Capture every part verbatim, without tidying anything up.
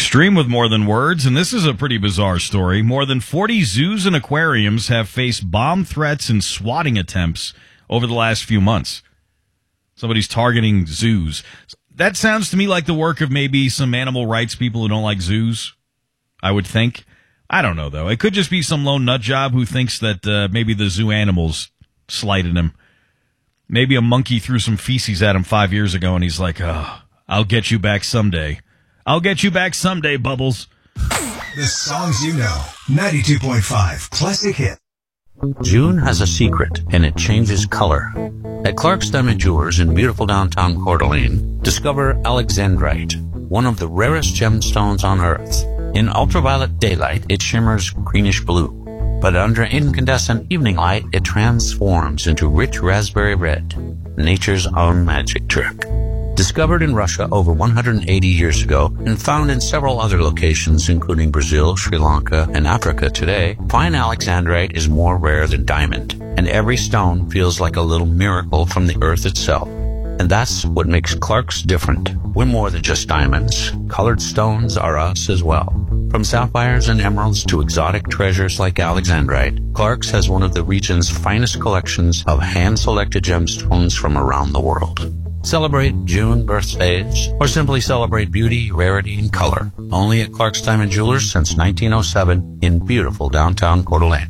Extreme with more than words, and this is a pretty bizarre story. More than forty zoos and aquariums have faced bomb threats and swatting attempts over the last few months. Somebody's targeting zoos. That sounds to me like the work of maybe some animal rights people who don't like zoos, I would think. I don't know, though. It could just be some lone nut job who thinks that uh, maybe the zoo animals slighted him. Maybe a monkey threw some feces at him five years ago, and he's like, oh, I'll get you back someday. I'll get you back someday, Bubbles. The songs you know. ninety-two point five Classic Hit. June has a secret, and it changes color. At Clark's Diamond Jewelers in beautiful downtown Coeur d'Alene, discover alexandrite, one of the rarest gemstones on Earth. In ultraviolet daylight, it shimmers greenish blue, but under incandescent evening light, it transforms into rich raspberry red, nature's own magic trick. Discovered in Russia over one hundred eighty years ago and found in several other locations, including Brazil, Sri Lanka, and Africa today, fine alexandrite is more rare than diamond, and every stone feels like a little miracle from the earth itself. And that's what makes Clark's different. We're more than just diamonds. Colored stones are us as well. From sapphires and emeralds to exotic treasures like alexandrite, Clark's has one of the region's finest collections of hand-selected gemstones from around the world. Celebrate June birthdays, or simply celebrate beauty, rarity, and color. Only at Clark's Diamond Jewelers since nineteen oh seven in beautiful downtown Coeur d'Alene.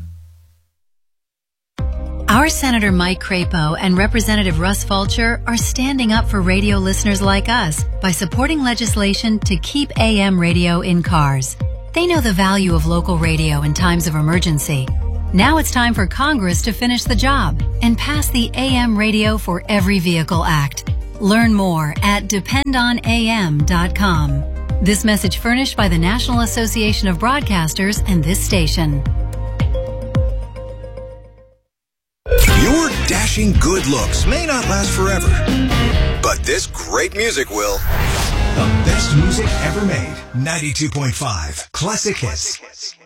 Our Senator Mike Crapo and Representative Russ Fulcher are standing up for radio listeners like us by supporting legislation to keep A M radio in cars. They know the value of local radio in times of emergency. Now it's time for Congress to finish the job and pass the A M Radio for Every Vehicle Act. Learn more at depend on A M dot com. This message furnished by the National Association of Broadcasters and this station. Your dashing good looks may not last forever, but this great music will. The best music ever made. ninety-two point five Classic Hits.